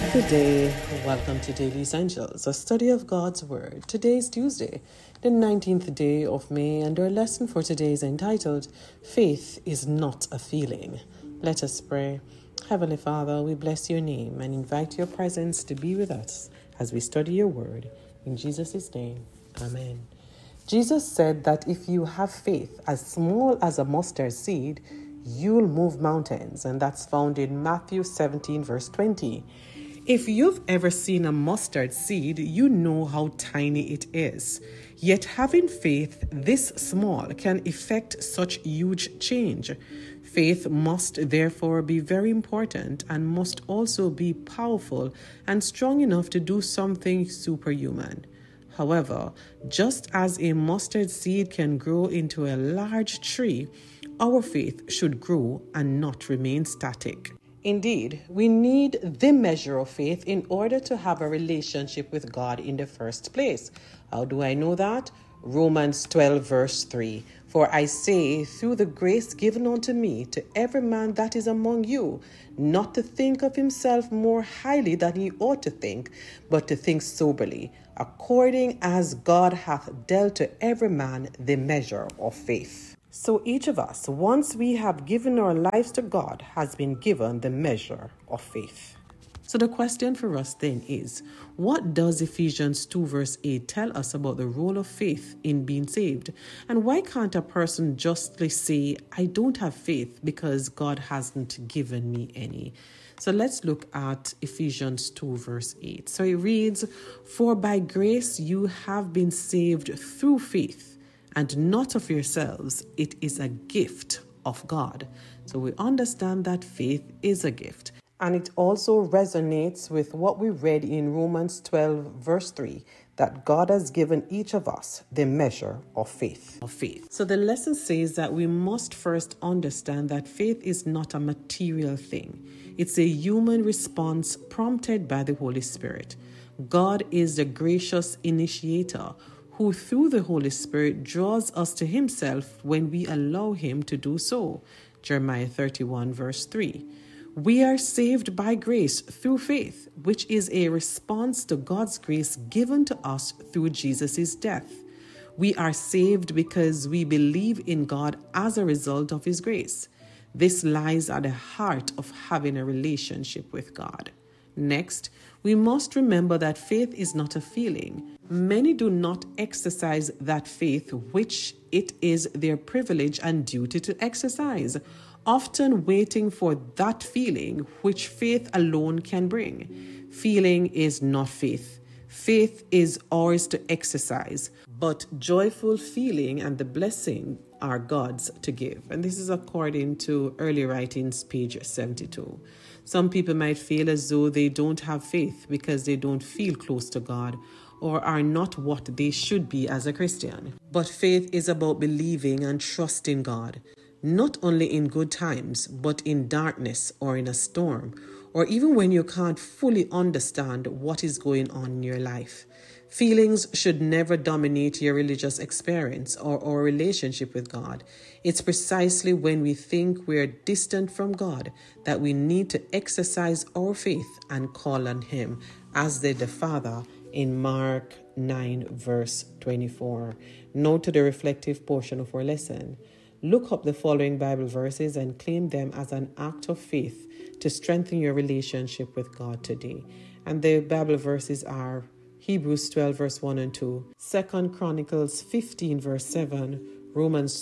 Good day. Welcome to Daily Essentials, a study of God's Word. Today is Tuesday, the 19th day of May, and our lesson for today is entitled, Faith is Not a Feeling. Let us pray. Heavenly Father, we bless your name and invite your presence to be with us as we study your Word. In Jesus' name, Amen. Jesus said that if you have faith as small as a mustard seed, you'll move mountains, and that's found in Matthew 17, verse 20. If you've ever seen a mustard seed, you know how tiny it is. Yet having faith this small can effect such huge change. Faith must therefore be very important and must also be powerful and strong enough to do something superhuman. However, just as a mustard seed can grow into a large tree, our faith should grow and not remain static. Indeed, we need the measure of faith in order to have a relationship with God in the first place. How do I know that? Romans 12 verse 3. For I say, through the grace given unto me, to every man that is among you, not to think of himself more highly than he ought to think, but to think soberly, according as God hath dealt to every man the measure of faith. So each of us, once we have given our lives to God, has been given the measure of faith. So the question for us then is, what does Ephesians 2 verse 8 tell us about the role of faith in being saved? And why can't a person justly say, I don't have faith because God hasn't given me any? So let's look at Ephesians 2 verse 8. So it reads, For by grace you have been saved through faith, and not of yourselves, it is a gift of God. So we understand that faith is a gift. And it also resonates with what we read in Romans 12 verse 3, that God has given each of us the measure of faith. So the lesson says that we must first understand that faith is not a material thing. It's a human response prompted by the Holy Spirit. God is the gracious initiator who through the Holy Spirit draws us to himself when we allow him to do so. Jeremiah 31 verse 3. We are saved by grace through faith, which is a response to God's grace given to us through Jesus' death. We are saved because we believe in God as a result of his grace. This lies at the heart of having a relationship with God. Next, we must remember that faith is not a feeling. Many do not exercise that faith which it is their privilege and duty to exercise, often waiting for that feeling which faith alone can bring. Feeling is not faith. Faith is ours to exercise, but joyful feeling and the blessing are God's to give. And this is according to Early Writings, page 72. Some people might feel as though they don't have faith because they don't feel close to God or are not what they should be as a Christian. But faith is about believing and trusting God, not only in good times, but in darkness or in a storm, or even when you can't fully understand what is going on in your life. Feelings should never dominate your religious experience or relationship with God. It's precisely when we think we're distant from God that we need to exercise our faith and call on him, as did the Father in Mark 9 verse 24. Note to the reflective portion of our lesson. Look up the following Bible verses and claim them as an act of faith to strengthen your relationship with God today. And the Bible verses are Hebrews 12 verse 1 and 2, 2 Chronicles 15 verse 7, Romans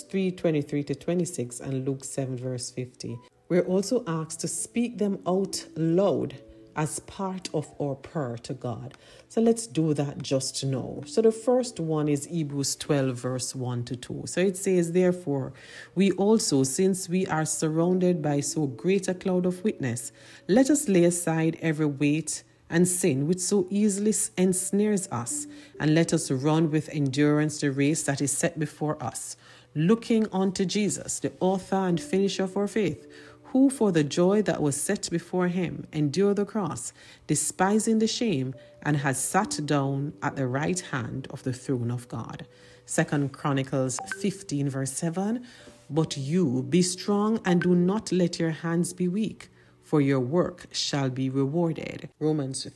3:23-26, and Luke 7 verse 50. We're also asked to speak them out loud as part of our prayer to God. So let's do that just now. So the first one is Hebrews 12 verse 1-2. So it says, Therefore, we also, since we are surrounded by so great a cloud of witness, let us lay aside every weight and sin which so easily ensnares us, and let us run with endurance the race that is set before us, looking unto Jesus, the author and finisher of our faith, who for the joy that was set before him endured the cross, despising the shame, and has sat down at the right hand of the throne of God. 2 Chronicles 15 verse 7, But you be strong and do not let your hands be weak, for your work shall be rewarded. Romans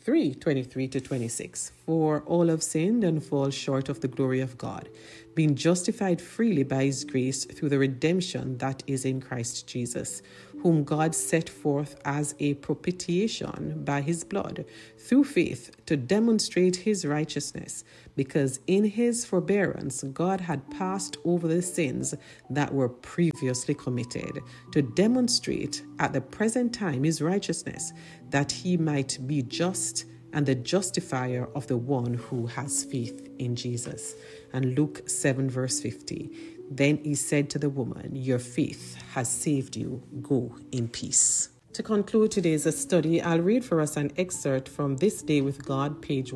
3:23-26. For all have sinned and fall short of the glory of God, being justified freely by his grace through the redemption that is in Christ Jesus, whom God set forth as a propitiation by his blood, through faith, to demonstrate his righteousness, because in his forbearance God had passed over the sins that were previously committed, to demonstrate at the present time his righteousness, that he might be just and the justifier of the one who has faith in Jesus. And Luke 7:50. Then he said to the woman, your faith has saved you. Go in peace. To conclude today's study, I'll read for us an excerpt from This Day with God, page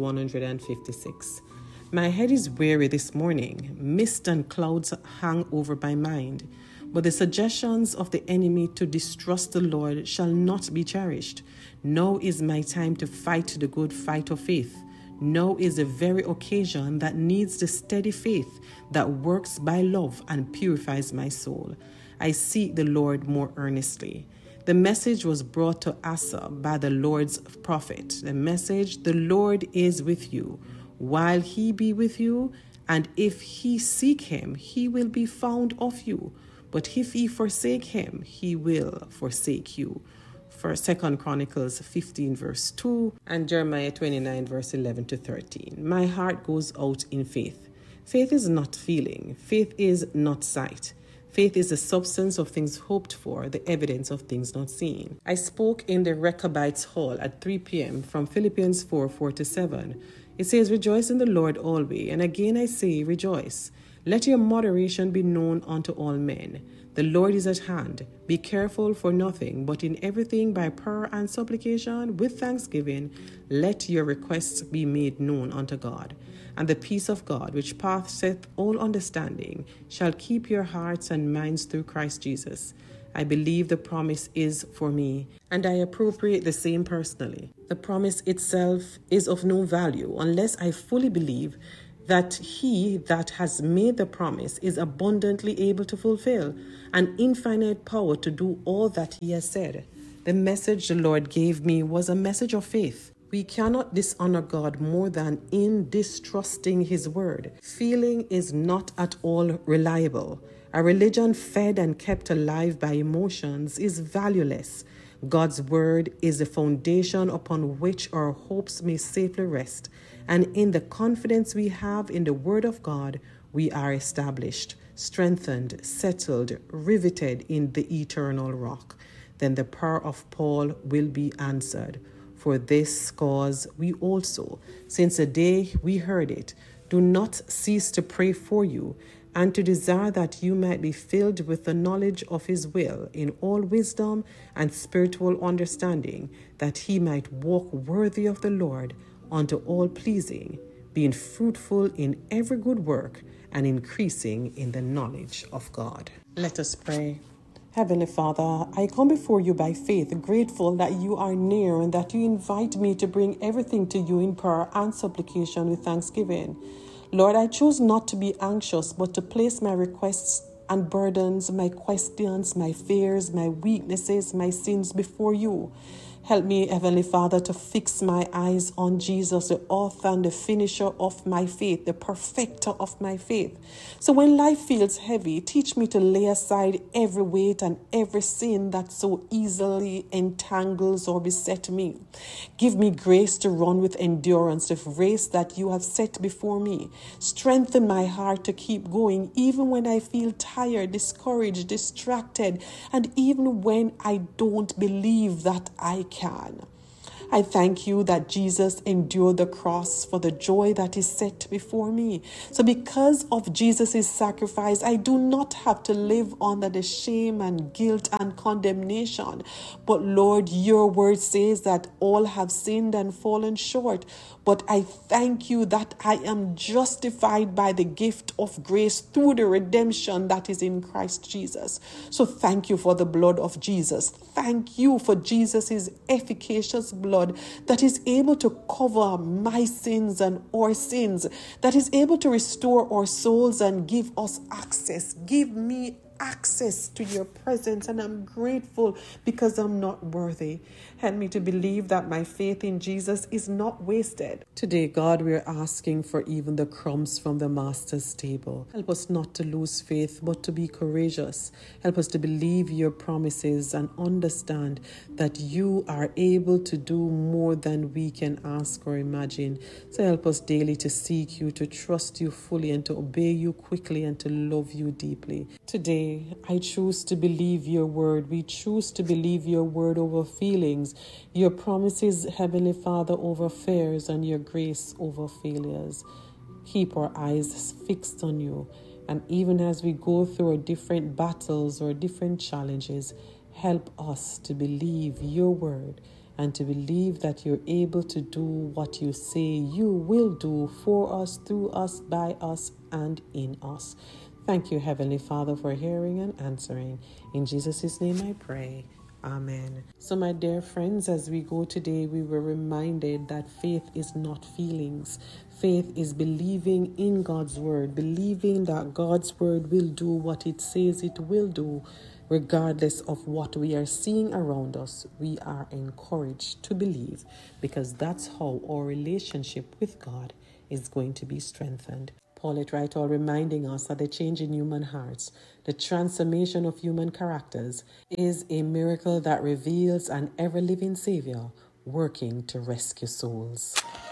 156. My head is weary this morning. Mist and clouds hang over my mind. But the suggestions of the enemy to distrust the Lord shall not be cherished. Now is my time to fight the good fight of faith. Now is the very occasion that needs the steady faith that works by love and purifies my soul. I seek the Lord more earnestly. The message was brought to Asa by the Lord's prophet. The message, the Lord is with you, while he be with you, and if he seek him, he will be found of you. But if ye forsake him, he will forsake you. For 2 Chronicles 15:2 and Jeremiah 29:11-13. My heart goes out in faith. Faith is not feeling. Faith is not sight. Faith is the substance of things hoped for, the evidence of things not seen. I spoke in the Rechabites Hall at 3 p.m. from Philippians 4:4-7. It says, rejoice in the Lord always, and again I say, rejoice. Let your moderation be known unto all men. The Lord is at hand. Be careful for nothing, but in everything by prayer and supplication with thanksgiving, let your requests be made known unto God. And the peace of God, which passeth all understanding, shall keep your hearts and minds through Christ Jesus. I believe the promise is for me, and I appropriate the same personally. The promise itself is of no value unless I fully believe that he that has made the promise is abundantly able to fulfill, and infinite power to do all that he has said. The message the Lord gave me was a message of faith. We cannot dishonor God more than in distrusting his word. Feeling is not at all reliable. A religion fed and kept alive by emotions is valueless. God's word is the foundation upon which our hopes may safely rest, and in the confidence we have in the word of God, we are established, strengthened, settled, riveted in the eternal rock. Then the prayer of Paul will be answered. For this cause we also, since the day we heard it, do not cease to pray for you, and to desire that you might be filled with the knowledge of his will in all wisdom and spiritual understanding, that he might walk worthy of the Lord unto all pleasing, being fruitful in every good work and increasing in the knowledge of God. Let us pray. Heavenly Father, I come before you by faith, grateful that you are near and that you invite me to bring everything to you in prayer and supplication with thanksgiving. Lord, I choose not to be anxious, but to place my requests and burdens, my questions, my fears, my weaknesses, my sins before you. Help me, Heavenly Father, to fix my eyes on Jesus, the author and the finisher of my faith, the perfecter of my faith. So when life feels heavy, teach me to lay aside every weight and every sin that so easily entangles or beset me. Give me grace to run with endurance the race that you have set before me. Strengthen my heart to keep going, even when I feel tired, discouraged, distracted, and even when I don't believe that I can. I thank you that Jesus endured the cross for the joy that is set before me. So because of Jesus' sacrifice, I do not have to live under the shame and guilt and condemnation. But Lord, your word says that all have sinned and fallen short. But I thank you that I am justified by the gift of grace through the redemption that is in Christ Jesus. So thank you for the blood of Jesus. Thank you for Jesus' efficacious blood that is able to cover my sins and our sins, that is able to restore our souls and give us access. Give me access to your presence, and I'm grateful because I'm not worthy. Help me to believe that my faith in Jesus is not wasted. Today, God, we're asking for even the crumbs from the Master's table. Help us not to lose faith, but to be courageous. Help us to believe your promises and understand that you are able to do more than we can ask or imagine. So help us daily to seek you, to trust you fully, and to obey you quickly, and to love you deeply. Today, I choose to believe your word. We choose to believe your word over feelings, your promises, Heavenly Father, over fears, and your grace over failures. Keep our eyes fixed on you. And even as we go through our different battles or different challenges, help us to believe your word and to believe that you're able to do what you say you will do for us, through us, by us, and in us. Thank you, Heavenly Father, for hearing and answering. In Jesus' name I pray. Amen. So, my dear friends, as we go today, we were reminded that faith is not feelings. Faith is believing in God's word, believing that God's word will do what it says it will do, regardless of what we are seeing around us. We are encouraged to believe, because that's how our relationship with God is going to be strengthened. Paul it right all reminding us that the change in human hearts, the transformation of human characters, is a miracle that reveals an ever-living Savior working to rescue souls.